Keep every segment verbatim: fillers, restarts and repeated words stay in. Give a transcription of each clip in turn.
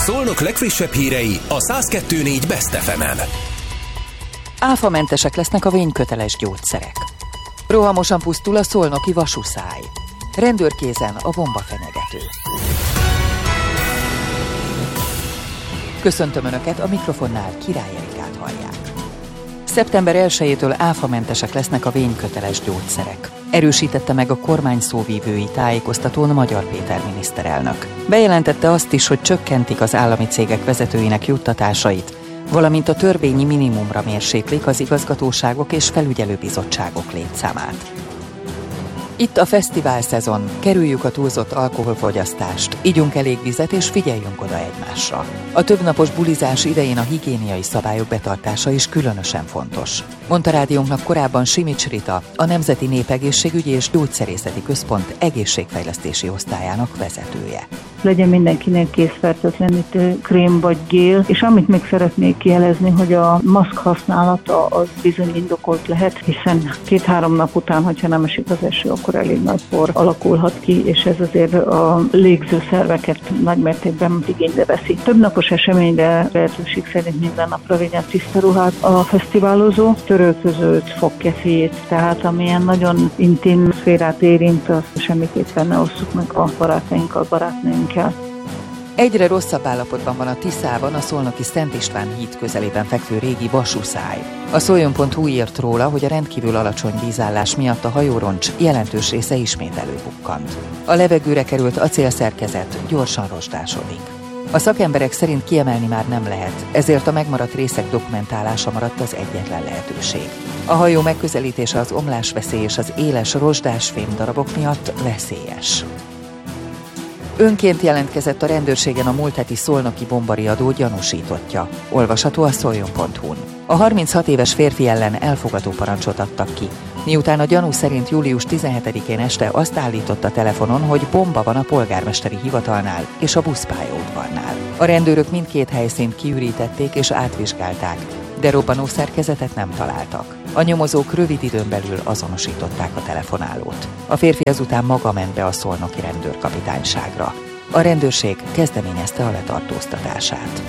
Szolnok legfrissebb hírei a száz kettő pont négy Best ef emen. Áfamentesek lesznek a vényköteles gyógyszerek. Rohamosan pusztul a szolnoki vasúszály. Rendőrkézen a bombafenyegető. Köszöntöm Önöket, a mikrofonnál Király Erikát hallják. szeptember elsejétől áfamentesek lesznek a vényköteles gyógyszerek. Erősítette meg a kormány szóvívői tájékoztatón Magyar Péter miniszterelnök. Bejelentette azt is, hogy csökkentik az állami cégek vezetőinek juttatásait, valamint a törvényi minimumra mérséklik az igazgatóságok és felügyelőbizottságok létszámát. Itt a fesztivál szezon, kerüljük a túlzott alkoholfogyasztást, igyunk elég vizet és figyeljünk oda egymásra. A többnapos bulizás idején a higiéniai szabályok betartása is különösen fontos, mondta rádiónknak korábban Simics Rita, a Nemzeti Népegészségügyi és Gyógyszerészeti Központ egészségfejlesztési osztályának vezetője. Legyen mindenkinek készfertőtlenítő krém vagy gél, és amit még szeretnék jelezni, hogy a maszk használata az bizony indokolt lehet, hiszen két-három nap után, hogyha nem esik az eső, akkor elég nagy por alakulhat ki, és ez azért a légzőszerveket nagymértékben igénybe veszi. Több napos eseményre lehetőség szerint minden napra vigyen tiszta ruhát a fesztiválozó, törölközőt, fogkefét, tehát amilyen nagyon intim szférát érint, azt semmiképpen ne osszuk meg a barátainkkal, barátnőinkkel. Egyre rosszabb állapotban van a Tiszában, a szolnoki Szent István híd közelében fekvő régi vasúszály. A szoljon pont hu írt róla, hogy a rendkívül alacsony vízállás miatt a hajóroncs jelentős része ismét előbukkant. A levegőre került acélszerkezet gyorsan rozsdásodik. A szakemberek szerint kiemelni már nem lehet, ezért a megmaradt részek dokumentálása maradt az egyetlen lehetőség. A hajó megközelítése az omlásveszély és az éles rozsdás fémdarabok miatt veszélyes. Önként jelentkezett a rendőrségen a múlt heti szolnoki bombariadó gyanúsítottja. Olvasható a szoljon pont hu-n. A harminchat éves férfi ellen elfogató parancsot adtak ki, miután a gyanú szerint július tizenhetedikén este azt állította telefonon, hogy bomba van a polgármesteri hivatalnál és a buszpályaudvarnál. A rendőrök mindkét helyszínt kiürítették és átvizsgálták, de robbanószerkezetet nem találtak. A nyomozók rövid időn belül azonosították a telefonálót. A férfi azután maga ment be a szolnoki rendőrkapitányságra. A rendőrség kezdeményezte a letartóztatását.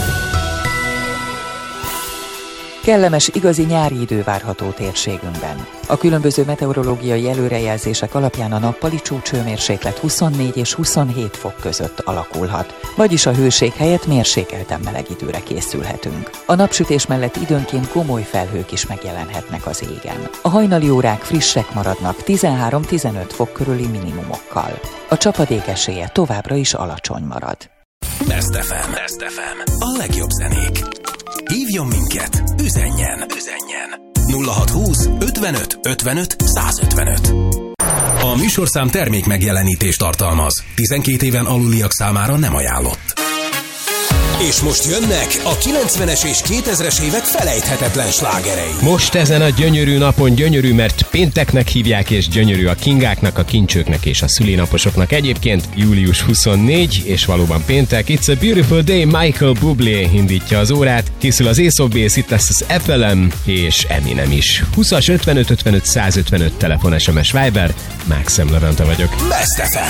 Kellemes, igazi nyári idő várható térségünkben. A különböző meteorológiai előrejelzések alapján a nappali csúcshőmérséklet huszonnégy és huszonhét fok között alakulhat, vagyis a hőség helyett mérsékelten meleg időre készülhetünk. A napsütés mellett időnként komoly felhők is megjelenhetnek az égen. A hajnali órák frissek maradnak tizenhárom-tizenöt fok körüli minimumokkal. A csapadék esélye továbbra is alacsony marad. Best ef em. Best ef em. A legjobb zenék. Hívjon minket, üzenjen, üzenjen. nulla hat húsz ötvenöt ötvenöt százötvenöt. A műsorszám termék megjelenítést tartalmaz. tizenkét éven aluliak számára nem ajánlott. És most jönnek a kilencvenes és kétezres évek felejthetetlen slágerei. Most ezen a gyönyörű napon gyönyörű, mert pénteknek hívják, és gyönyörű a kingáknak, a kincsőknek és a szülinaposoknak. Egyébként július huszonnégy, és valóban péntek. It's a Beautiful Day, Michael Bublé indítja az órát. Készül az Ace of Base, itt lesz az ef el em és Eminem is. húszas ötvenöt ötvenöt százötvenöt telefon, es em es Viber. Mákszem Levente vagyok. Best ef em.